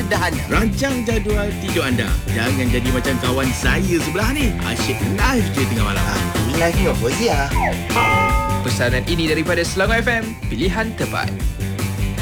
kemudahannya. Rancang jadual tidur anda. Jangan jadi macam kawan saya sebelah ni. Asyik live je tengah malam. Live ni apa Zia? Pesanan ini daripada Selangor FM, pilihan terbaik.